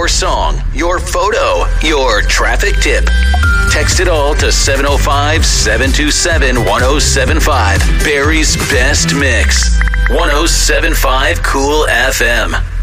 your song, your photo, your traffic tip. Text it all to 705-727-1075. Barrie's Best Mix. 1075 Cool FM.